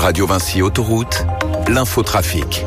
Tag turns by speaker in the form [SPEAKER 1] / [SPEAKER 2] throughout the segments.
[SPEAKER 1] Radio Vinci Autoroute, l'infotrafic.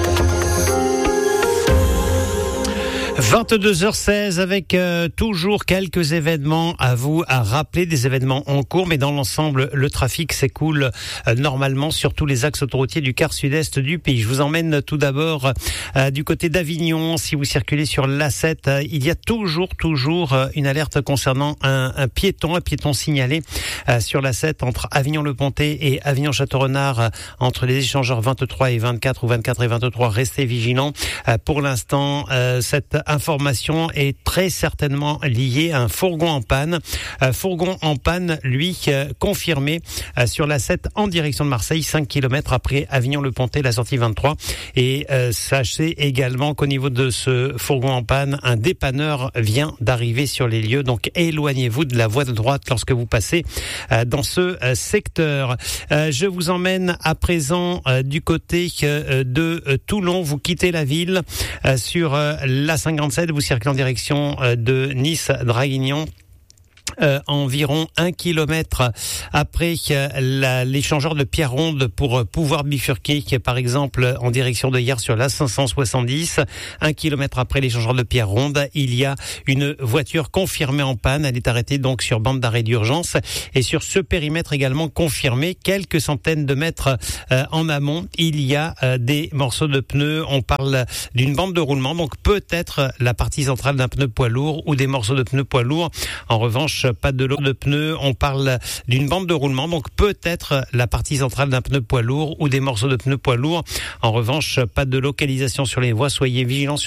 [SPEAKER 2] 22h16 avec toujours quelques événements à vous à rappeler, des événements en cours, mais dans l'ensemble, le trafic s'écoule normalement sur tous les axes autoroutiers du quart sud-est du pays. Je vous emmène tout d'abord du côté d'Avignon. Si vous circulez sur l'A7, il y a toujours une alerte concernant un piéton signalé sur l'A7 entre Avignon-le-Pontet et Avignon-Château-Renard, entre les échangeurs 23 et 24 ou 24 et 23. Restez vigilants. Pour l'instant, cette information est très certainement liée à un fourgon en panne. Lui, confirmé sur la 7 en direction de Marseille, 5 km après Avignon-le-Pontet, la sortie 23. Et sachez également qu'au niveau de ce fourgon en panne, un dépanneur vient d'arriver sur les lieux. Donc éloignez-vous de la voie de droite lorsque vous passez dans ce secteur. Je vous emmène à présent du côté de Toulon. Vous quittez la ville sur la 57, vous circulez en direction de Nice-Draguignan. Environ 1 kilomètre après l'échangeur de pierre ronde pour pouvoir bifurquer, par exemple en direction de Hyères sur la 570. 1 kilomètre après l'échangeur de pierre ronde, il y a une voiture confirmée en panne. Elle est arrêtée donc sur bande d'arrêt d'urgence, et sur ce périmètre également confirmé, quelques centaines de mètres en amont, il y a des morceaux de pneus. On parle d'une bande de roulement, donc peut-être la partie centrale d'un pneu poids lourd ou des morceaux de pneus poids lourds. En revanche, pas de lot de pneus, on parle d'une bande de roulement, donc peut-être la partie centrale d'un pneu poids lourd ou des morceaux de pneus poids lourds. En revanche, pas de localisation sur les voies, soyez vigilants sur